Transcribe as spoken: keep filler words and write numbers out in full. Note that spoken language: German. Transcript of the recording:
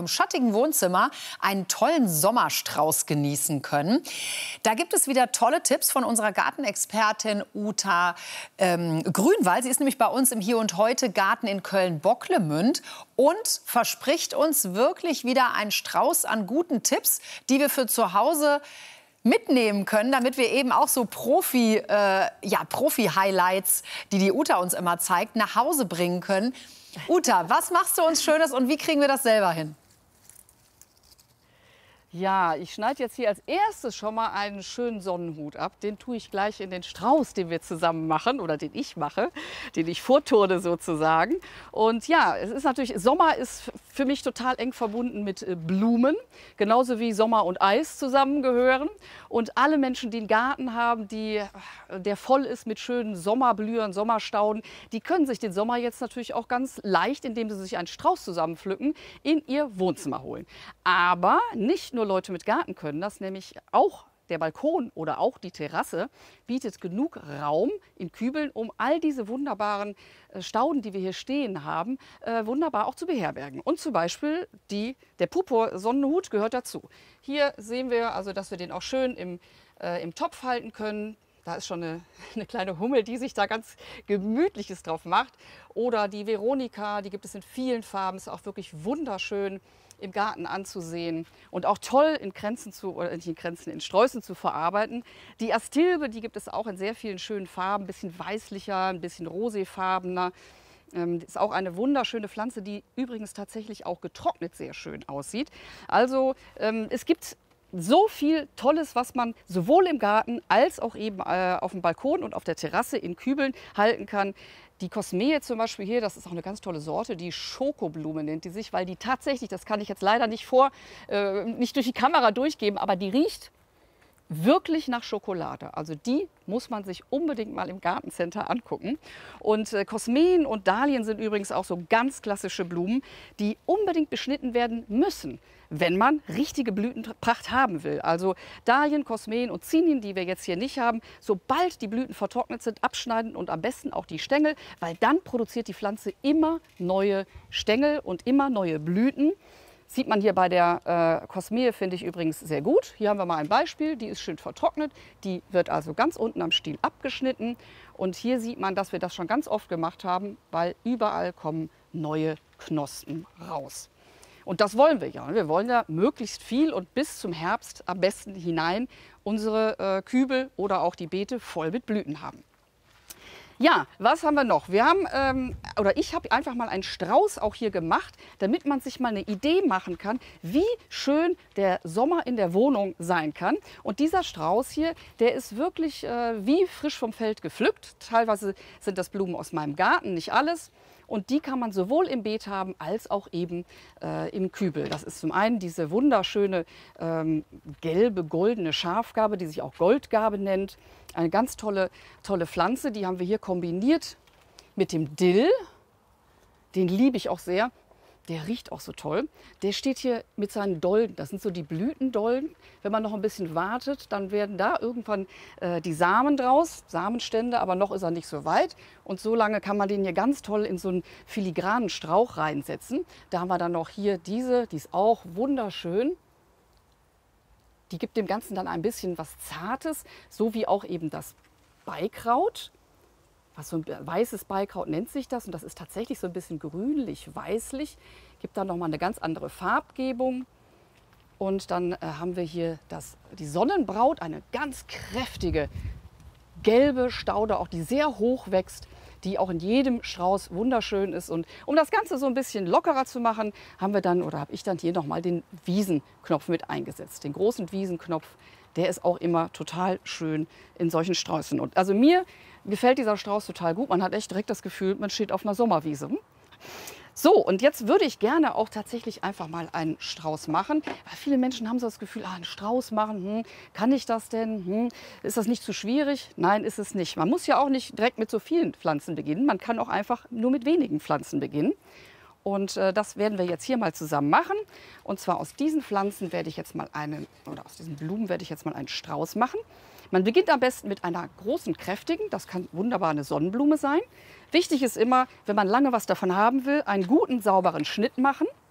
im schattigen Wohnzimmer einen tollen Sommerstrauß genießen können. Da gibt es wieder tolle Tipps von unserer Gartenexpertin Uta ähm, Grünwald. Sie ist nämlich bei uns im Hier und Heute Garten in Köln-Bocklemünd und verspricht uns wirklich wieder einen Strauß an guten Tipps, die wir für zu Hause mitnehmen können, damit wir eben auch so Profi, äh, ja, Profi-Highlights, die die Uta uns immer zeigt, nach Hause bringen können. Uta, was machst du uns Schönes und wie kriegen wir das selber hin? Ja, ich schneide jetzt hier als erstes schon mal einen schönen Sonnenhut ab. Den tue ich gleich in den Strauß, den wir zusammen machen oder den ich mache, den ich vorturne sozusagen. Und ja, es ist natürlich, Sommer ist für mich total eng verbunden mit Blumen, genauso wie Sommer und Eis zusammengehören. Und alle Menschen, die einen Garten haben, die, der voll ist mit schönen Sommerblühern, Sommerstauden, die können sich den Sommer jetzt natürlich auch ganz leicht, indem sie sich einen Strauß zusammenpflücken, in ihr Wohnzimmer holen. Aber nicht nur Leute mit Garten können das, nämlich auch der Balkon oder auch die Terrasse bietet genug Raum in Kübeln, um all diese wunderbaren Stauden, die wir hier stehen haben, äh, wunderbar auch zu beherbergen. Und zum Beispiel die, der Purpur-Sonnenhut gehört dazu. Hier sehen wir also, dass wir den auch schön im, äh, im Topf halten können. Da ist schon eine, eine kleine Hummel, die sich da ganz Gemütliches drauf macht. Oder die Veronika, die gibt es in vielen Farben, ist auch wirklich wunderschön im Garten anzusehen und auch toll in Kränzen zu, oder nicht in Kränzen, in Sträußen zu verarbeiten. Die Astilbe, die gibt es auch in sehr vielen schönen Farben, ein bisschen weißlicher, ein bisschen roséfarbener. Ähm, ist auch eine wunderschöne Pflanze, die übrigens tatsächlich auch getrocknet sehr schön aussieht. Also ähm, es gibt so viel Tolles, was man sowohl im Garten als auch eben äh, auf dem Balkon und auf der Terrasse in Kübeln halten kann. Die Kosmee zum Beispiel hier, das ist auch eine ganz tolle Sorte, die Schokoblume nennt die sich, weil die tatsächlich, das kann ich jetzt leider nicht vor, äh, nicht durch die Kamera durchgeben, aber die riecht wirklich nach Schokolade. Also die muss man sich unbedingt mal im Gartencenter angucken. Und äh, Kosmeen und Dahlien sind übrigens auch so ganz klassische Blumen, die unbedingt beschnitten werden müssen, wenn man richtige Blütenpracht haben will. Also Dahlien, Kosmeen und Zinien, die wir jetzt hier nicht haben, sobald die Blüten vertrocknet sind, abschneiden und am besten auch die Stängel, weil dann produziert die Pflanze immer neue Stängel und immer neue Blüten. Sieht man hier bei der äh, Kosmee, finde ich übrigens sehr gut. Hier haben wir mal ein Beispiel, die ist schön vertrocknet. Die wird also ganz unten am Stiel abgeschnitten. Und hier sieht man, dass wir das schon ganz oft gemacht haben, weil überall kommen neue Knospen raus. Und das wollen wir ja. Wir wollen ja möglichst viel und bis zum Herbst am besten hinein unsere äh, Kübel oder auch die Beete voll mit Blüten haben. Ja, was haben wir noch? Wir haben, ähm, oder ich habe einfach mal einen Strauß auch hier gemacht, damit man sich mal eine Idee machen kann, wie schön der Sommer in der Wohnung sein kann. Und dieser Strauß hier, der ist wirklich äh, wie frisch vom Feld gepflückt. Teilweise sind das Blumen aus meinem Garten, nicht alles. Und die kann man sowohl im Beet haben, als auch eben äh, im Kübel. Das ist zum einen diese wunderschöne ähm, gelbe, goldene Schafgarbe, die sich auch Goldgarbe nennt. Eine ganz tolle, tolle Pflanze, die haben wir hier kombiniert mit dem Dill. Den liebe ich auch sehr. Der riecht auch so toll. Der steht hier mit seinen Dolden. Das sind so die Blütendolden. Wenn man noch ein bisschen wartet, dann werden da irgendwann äh, die Samen draus, Samenstände, aber noch ist er nicht so weit. Und so lange kann man den hier ganz toll in so einen filigranen Strauch reinsetzen. Da haben wir dann noch hier diese, die ist auch wunderschön. Die gibt dem Ganzen dann ein bisschen was Zartes, so wie auch eben das Beikraut. Was so ein weißes Beikraut nennt sich das, und das ist tatsächlich so ein bisschen grünlich-weißlich. Gibt dann noch mal eine ganz andere Farbgebung. Und dann äh, haben wir hier das, die Sonnenbraut, eine ganz kräftige gelbe Staude, auch die sehr hoch wächst, die auch in jedem Strauß wunderschön ist. Und um das Ganze so ein bisschen lockerer zu machen, haben wir dann, oder habe ich dann hier noch mal den Wiesenknopf mit eingesetzt. Den großen Wiesenknopf, der ist auch immer total schön in solchen Sträußen. Und also mir gefällt dieser Strauß total gut. Man hat echt direkt das Gefühl, man steht auf einer Sommerwiese. So, und jetzt würde ich gerne auch tatsächlich einfach mal einen Strauß machen. Weil viele Menschen haben so das Gefühl, ah, einen Strauß machen, hm, kann ich das denn? Hm, ist das nicht zu schwierig? Nein, ist es nicht. Man muss ja auch nicht direkt mit so vielen Pflanzen beginnen. Man kann auch einfach nur mit wenigen Pflanzen beginnen. Und äh, das werden wir jetzt hier mal zusammen machen. Und zwar aus diesen Pflanzen werde ich jetzt mal einen, oder aus diesen Blumen werde ich jetzt mal einen Strauß machen. Man beginnt am besten mit einer großen, kräftigen, das kann wunderbar eine Sonnenblume sein. Wichtig ist immer, wenn man lange was davon haben will, einen guten, sauberen Schnitt machen.